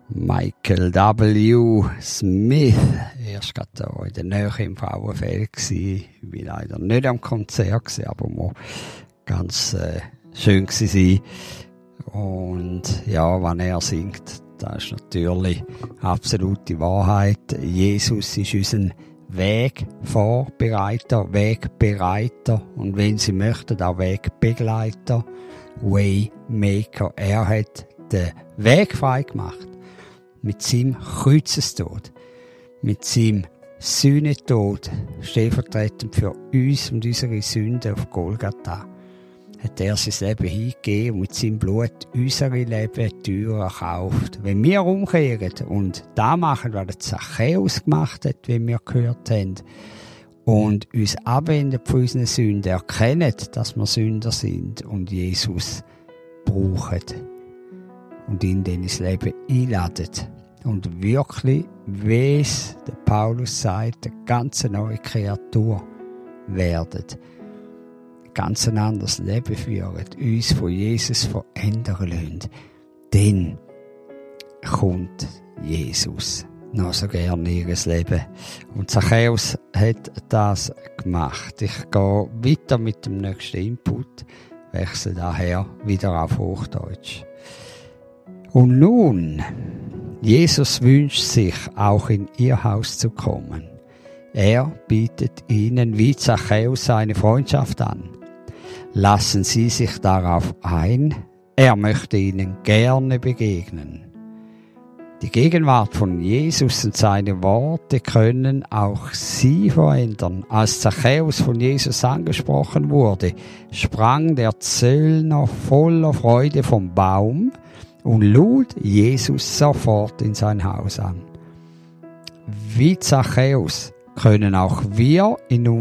Michael W. Smith. Erst gerade da in der Nähe im Frauenfeld gsi, wie leider nicht am Konzert gsi, aber mo ganz schön gsi. Und ja, wenn er singt, das ist natürlich absolute Wahrheit. Jesus ist unser Wegbereiter und wenn Sie möchten, auch Wegbegleiter, Waymaker. Er hat den Weg frei gemacht. Mit seinem Kreuzestod, mit seinem Sühnetod, stellvertretend für uns und unsere Sünden auf Golgatha, hat er sein Leben hingegeben und mit seinem Blut unsere Leben teuer erkauft. Wenn wir umkehren und das machen, was der Zachäus gemacht hat, wie wir gehört haben, und uns abwenden von unseren Sünden, erkennen, dass wir Sünder sind und Jesus brauchen und ihn dann ins Leben einladen und wirklich, wie es der Paulus sagt, eine ganz neue Kreatur werden, ganz ein anderes Leben führen, uns von Jesus verändern lassen, dann kommt Jesus noch so gerne in ihr Leben. Und Zachäus hat das gemacht. Ich gehe weiter mit dem nächsten Input, wechsle daher wieder auf Hochdeutsch. Und nun, Jesus wünscht sich, auch in ihr Haus zu kommen. Er bietet ihnen wie Zachäus seine Freundschaft an. Lassen Sie sich darauf ein, er möchte ihnen gerne begegnen. Die Gegenwart von Jesus und seine Worte können auch sie verändern. Als Zachäus von Jesus angesprochen wurde, sprang der Zöllner voller Freude vom Baum und lud Jesus sofort in sein Haus an. Wie Zachäus können auch wir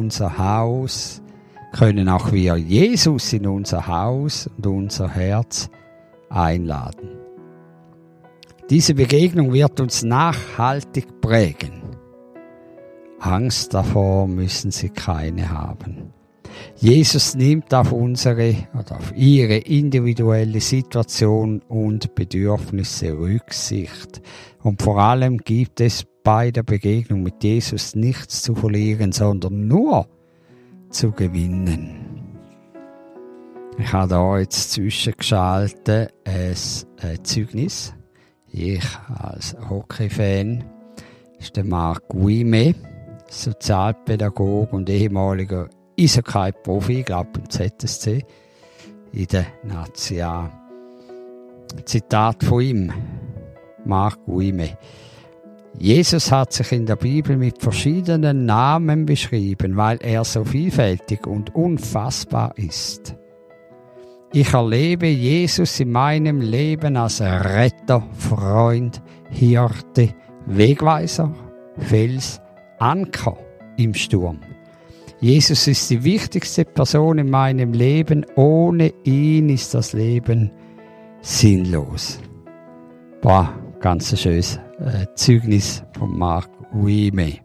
Jesus in unser Haus und unser Herz einladen. Diese Begegnung wird uns nachhaltig prägen. Angst davor müssen Sie keine haben. Jesus nimmt auf ihre individuelle Situation und Bedürfnisse Rücksicht. Und vor allem gibt es bei der Begegnung mit Jesus nichts zu verlieren, sondern nur zu gewinnen. Ich habe da jetzt zwischengeschaltet ein Zeugnis. Ich als Hockey-Fan ist der Marc Guime, Sozialpädagoge und ehemaliger Eishockey-Profi, ich glaube im ZSC, in der Nazia. Zitat von ihm, Marc Guime. Jesus hat sich in der Bibel mit verschiedenen Namen beschrieben, weil er so vielfältig und unfassbar ist. Ich erlebe Jesus in meinem Leben als Retter, Freund, Hirte, Wegweiser, Fels, Anker im Sturm. Jesus ist die wichtigste Person in meinem Leben. Ohne ihn ist das Leben sinnlos. Boah, ganz ein schönes Zeugnis von Marc Guime.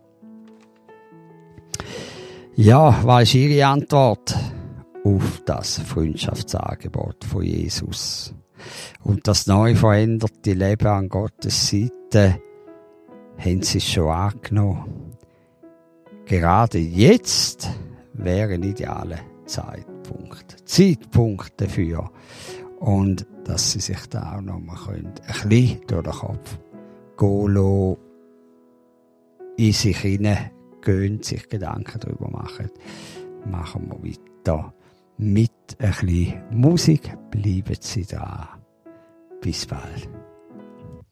Ja, was ist Ihre Antwort auf das Freundschaftsangebot von Jesus? Und das neu veränderte Leben an Gottes Seite, haben Sie es schon angenommen? Gerade jetzt wäre ein idealer Zeitpunkt dafür. Und dass Sie sich da auch noch mal ein bisschen durch den Kopf gehen lassen, in sich hineingehen, sich Gedanken darüber machen. Machen wir weiter mit ein bisschen Musik. Bleiben Sie da. Bis bald.